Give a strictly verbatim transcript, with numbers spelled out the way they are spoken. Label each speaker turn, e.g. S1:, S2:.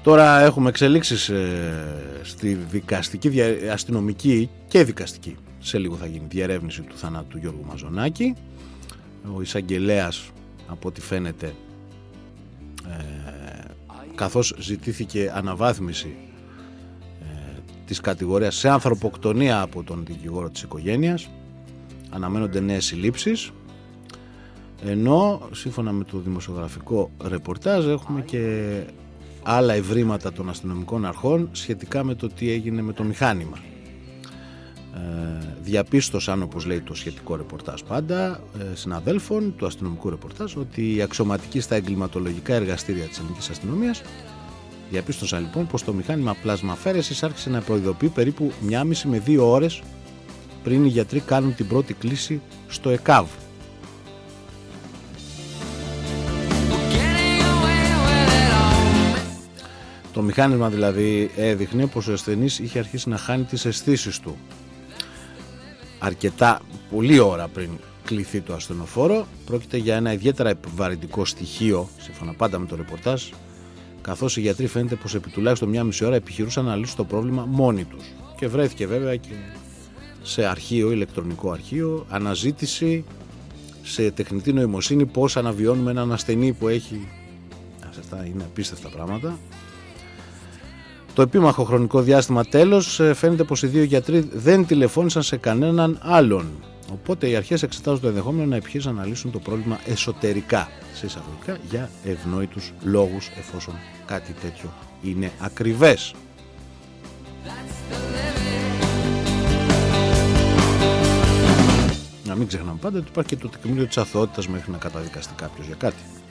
S1: Τώρα έχουμε εξελίξεις ε, στη δικαστική, δια, αστυνομική και δικαστική. Σε λίγο θα γίνει διερεύνηση του θανάτου του Γιώργου Μαζονάκη. Ο εισαγγελέας, από ό,τι φαίνεται, ε, καθώς ζητήθηκε αναβάθμιση ε, της κατηγορίας σε ανθρωποκτονία από τον δικηγόρο της οικογένειας, αναμένονται νέες συλλήψεις, ενώ σύμφωνα με το δημοσιογραφικό ρεπορτάζ έχουμε και άλλα ευρήματα των αστυνομικών αρχών σχετικά με το τι έγινε με το μηχάνημα. Ε, διαπίστωσαν, όπως λέει το σχετικό ρεπορτάζ πάντα, ε, συναδέλφων του αστυνομικού ρεπορτάζ, ότι οι αξιωματικοί στα εγκληματολογικά εργαστήρια της ελληνικής αστυνομίας διαπίστωσαν λοιπόν πως το μηχάνημα πλασμαφέρεσης άρχισε να προειδοποιεί περίπου μία μισή με δύο ώρες πριν οι γιατροί κάνουν την πρώτη κλήση στο ΕΚΑΒ. Το μηχάνημα δηλαδή έδειχνε πως ο ασθενής είχε αρχίσει να χάνει τις αισθήσεις του αρκετά, πολλή ώρα πριν κληθεί το ασθενοφόρο. Πρόκειται για ένα ιδιαίτερα επιβαρυντικό στοιχείο, σύμφωνα πάντα με το ρεπορτάζ, καθώς οι γιατροί φαίνεται πως επί τουλάχιστον μία μισή ώρα επιχειρούσαν να λύσουν το πρόβλημα μόνοι τους. Και βρέθηκε βέβαια και σε αρχείο, ηλεκτρονικό αρχείο, αναζήτηση σε τεχνητή νοημοσύνη πώς αναβιώνουμε έναν ασθενή που έχει... Αυτά είναι απίστευτα πράγματα. Το επίμαχο χρονικό διάστημα τέλος, φαίνεται πως οι δύο γιατροί δεν τηλεφώνησαν σε κανέναν άλλον. Οπότε οι αρχές εξετάζουν το ενδεχόμενο να επιχείρησαν να λύσουν το πρόβλημα εσωτερικά, σε εισαγωγικά, για ευνόητους λόγους, εφόσον κάτι τέτοιο είναι ακριβές. Να μην ξεχνάμε πάντα ότι υπάρχει και το τεκμήριο της αθωότητας μέχρι να καταδικαστεί κάποιος για κάτι.